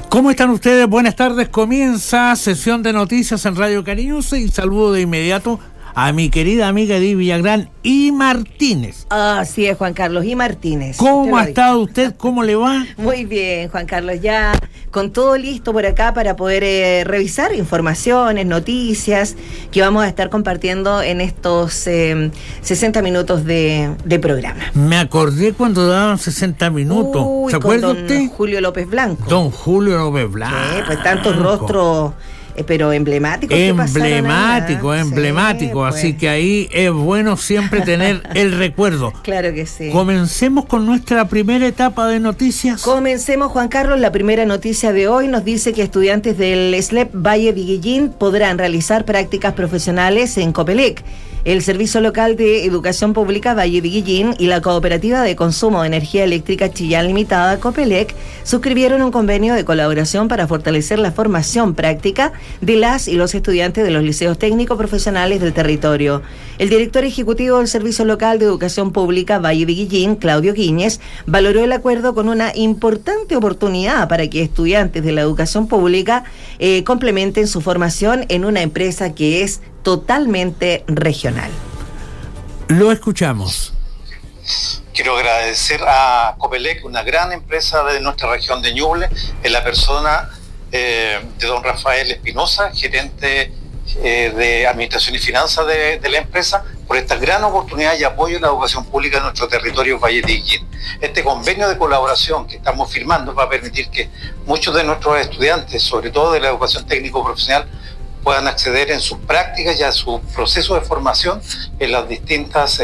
¿Cómo están ustedes? Buenas tardes. Comienza sesión de noticias en Radio Cariñosa y saludo de inmediato a mi querida amiga Edith Villagrán y Martínez. Así es, Juan Carlos, y Martínez. ¿Cómo ha estado usted? ¿Cómo le va? Muy bien, Juan Carlos, ya con todo listo por acá para poder revisar informaciones, noticias que vamos a estar compartiendo en estos 60 minutos de programa. Me acordé cuando daban 60 minutos. ¿Se acuerda usted? Julio López Blanco. Don Julio López Blanco. Pues tantos rostros... pero emblemático. Emblemático. Sí, pues. Así que ahí es bueno siempre tener el recuerdo. Claro que sí. Comencemos con nuestra primera etapa de noticias. Comencemos, Juan Carlos. La primera noticia de hoy nos dice que estudiantes del SLEP Valle de Guillín podrán realizar prácticas profesionales en Copelec. El Servicio Local de Educación Pública Valle de Guillín y la Cooperativa de Consumo de Energía Eléctrica Chillán Limitada, Copelec, suscribieron un convenio de colaboración para fortalecer la formación práctica de las y los estudiantes de los liceos técnicos profesionales del territorio. El director ejecutivo del Servicio Local de Educación Pública Valle de Guillín, Claudio Guíñez, valoró el acuerdo con una importante oportunidad para que estudiantes de la educación pública complementen su formación en una empresa que es totalmente regional. Lo escuchamos. Quiero agradecer a Copelec, una gran empresa de nuestra región de Ñuble, en la persona de don Rafael Espinosa, gerente de Administración y Finanzas de la empresa, por esta gran oportunidad y apoyo en la educación pública en nuestro territorio Valle de Guillín. Este convenio de colaboración que estamos firmando va a permitir que muchos de nuestros estudiantes, sobre todo de la educación técnico-profesional, puedan acceder en sus prácticas y a su proceso de formación en las distintas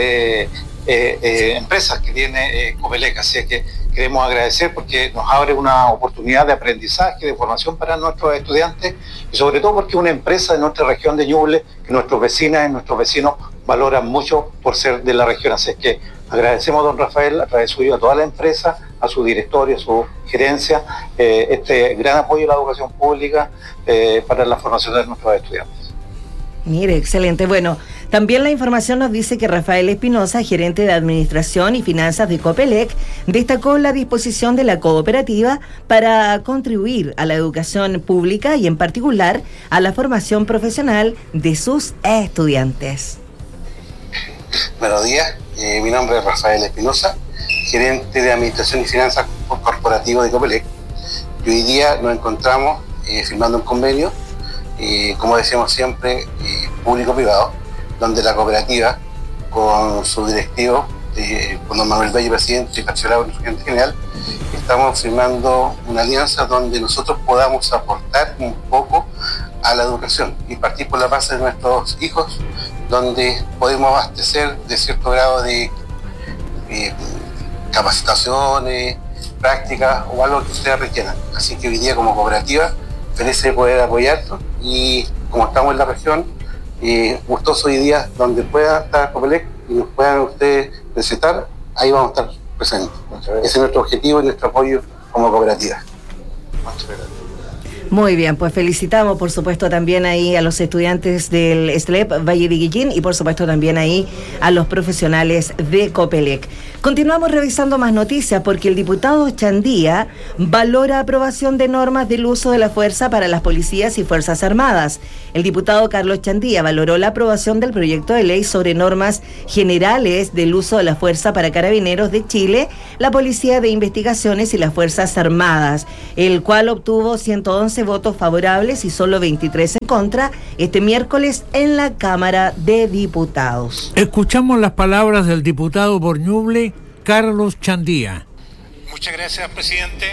empresas que tiene Copelec. Así que queremos agradecer porque nos abre una oportunidad de aprendizaje, de formación para nuestros estudiantes y sobre todo porque es una empresa de nuestra región de Ñuble que nuestros vecinas y nuestros vecinos valoran mucho por ser de la región. Así que agradecemos a don Rafael, a través suyo, a toda la empresa, a su directorio, a su gerencia, este gran apoyo a la educación pública para la formación de nuestros estudiantes. Mire, excelente. Bueno, también la información nos dice que Rafael Espinosa, gerente de Administración y Finanzas de Copelec, destacó la disposición de la cooperativa para contribuir a la educación pública y en particular a la formación profesional de sus estudiantes. Buenos días, mi nombre es Rafael Espinosa, gerente de Administración y Finanzas Corporativo de Copelec. Y hoy día nos encontramos firmando un convenio, como decíamos siempre, público-privado, donde la cooperativa, con su directivo, con don Manuel Bello, presidente, y Pachelao, gerente general, estamos firmando una alianza donde nosotros podamos aportar un poco a la educación y partir por la base de nuestros hijos, donde podemos abastecer de cierto grado de capacitaciones, prácticas o algo que ustedes requieran. Así que hoy día como cooperativa, feliz de poder apoyarlos y como estamos en la región, gustoso hoy día donde pueda estar Copelec y nos puedan ustedes necesitar, ahí vamos a estar presentes. Ese es nuestro objetivo y nuestro apoyo como cooperativa. Muchas gracias. Muy bien, pues felicitamos por supuesto también ahí a los estudiantes del SLEP Valle de Guillín y por supuesto también ahí a los profesionales de Copelec. Continuamos revisando más noticias porque el diputado Chandía valora aprobación de normas del uso de la fuerza para las policías y fuerzas armadas. El diputado Carlos Chandía valoró la aprobación del proyecto de ley sobre normas generales del uso de la fuerza para Carabineros de Chile, la Policía de Investigaciones y las Fuerzas Armadas, el cual obtuvo 111 votos favorables y solo 23 en contra este miércoles en la Cámara de Diputados. Escuchamos las palabras del diputado por Ñuble, Carlos Chandía. Muchas gracias, presidente.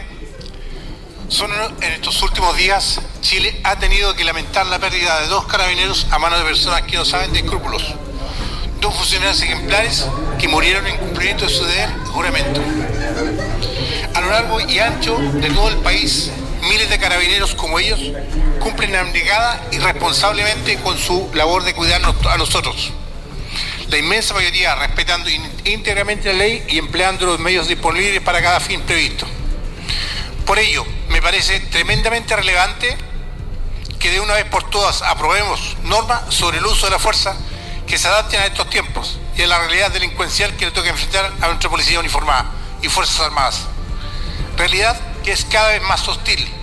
En estos últimos días, Chile ha tenido que lamentar la pérdida de 2 carabineros a manos de personas que no saben de escrúpulos. 2 funcionarios ejemplares que murieron en cumplimiento de su deber y juramento. A lo largo y ancho de todo el país, miles de carabineros como ellos cumplen abnegada y responsablemente con su labor de cuidarnos a nosotros. La inmensa mayoría respetando íntegramente la ley y empleando los medios disponibles para cada fin previsto. Por ello, me parece tremendamente relevante que de una vez por todas aprobemos normas sobre el uso de la fuerza que se adapten a estos tiempos y a la realidad delincuencial que le toca enfrentar a nuestra policía uniformada y Fuerzas Armadas. Realidad que es cada vez más hostil,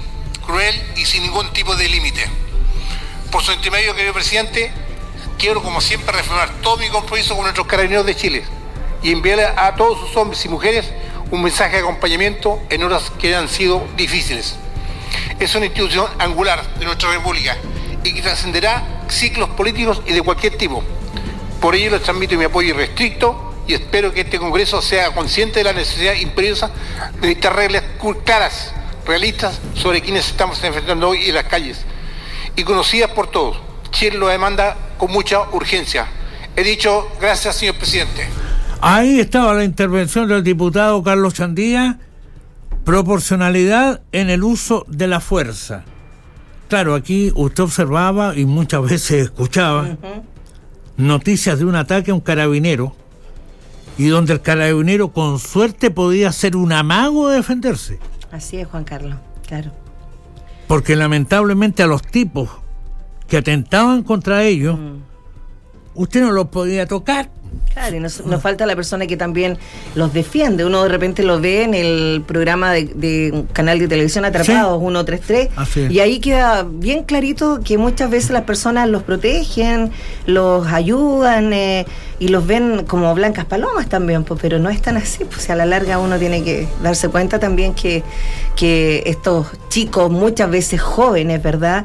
cruel y sin ningún tipo de límite. Por su intermedio, querido presidente, quiero, como siempre, reafirmar todo mi compromiso con nuestros carabineros de Chile y enviarle a todos sus hombres y mujeres un mensaje de acompañamiento en horas que han sido difíciles. Es una institución angular de nuestra República y que trascenderá ciclos políticos y de cualquier tipo. Por ello les transmito mi apoyo irrestricto y espero que este Congreso sea consciente de la necesidad imperiosa de dictar reglas claras, realistas, sobre quienes estamos enfrentando hoy en las calles y conocidas por todos. Chile lo demanda con mucha urgencia. He dicho, gracias, señor presidente. Ahí estaba la intervención del diputado Carlos Chandía. Proporcionalidad en el uso de la fuerza. Claro, aquí usted observaba y muchas veces escuchaba noticias de un ataque a un carabinero y donde el carabinero con suerte podía hacer un amago de defenderse. Así es, Juan Carlos, claro. Porque lamentablemente a los tipos que atentaban contra ellos, usted no los podía tocar. Claro, y nos falta la persona que también los defiende. Uno de repente lo ve en el programa de un canal de televisión Atrapados, 133, y ahí queda bien clarito que muchas veces las personas los protegen, los ayudan y los ven como blancas palomas también, pues, pero no es tan así, pues a la larga uno tiene que darse cuenta también que estos chicos, muchas veces jóvenes, ¿verdad?,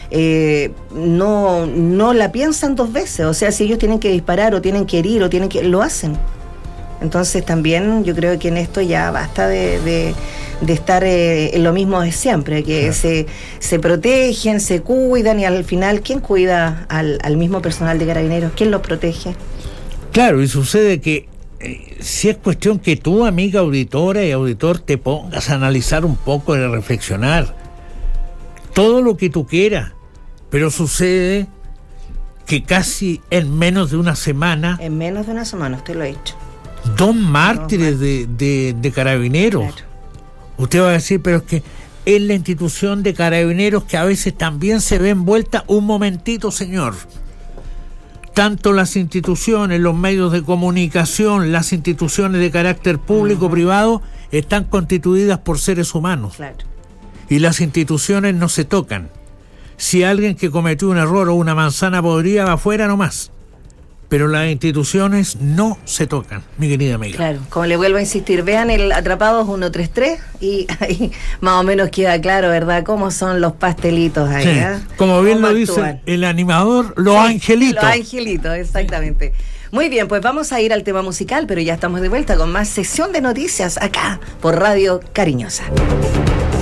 no la piensan dos veces. O sea, si ellos tienen que disparar o tienen que herir o lo hacen. Entonces también yo creo que en esto ya basta de estar en lo mismo de siempre, que se protegen, se cuidan y al final, ¿quién cuida al mismo personal de Carabineros? ¿Quién los protege? Claro, y sucede que si es cuestión que tú, amiga auditora y auditor, te pongas a analizar un poco y a reflexionar todo lo que tú quieras, pero sucede que casi en menos de una semana... En menos de una semana, usted lo ha dicho. 2 mártires de Carabineros. Claro. Usted va a decir, pero es que es la institución de Carabineros que a veces también se ve envuelta. Un momentito, señor. Tanto las instituciones, los medios de comunicación, las instituciones de carácter público, privado, están constituidas por seres humanos. Claro. Y las instituciones no se tocan. Si alguien que cometió un error o una manzana podrida va afuera nomás. Pero las instituciones no se tocan, mi querida amiga. Claro, como le vuelvo a insistir, vean el Atrapados 133 y ahí más o menos queda claro, ¿verdad?, cómo son los pastelitos ahí. Sí. Como bien lo dice el animador, los angelitos. Los angelitos, exactamente. Muy bien, pues vamos a ir al tema musical, pero ya estamos de vuelta con más sesión de noticias acá por Radio Cariñosa.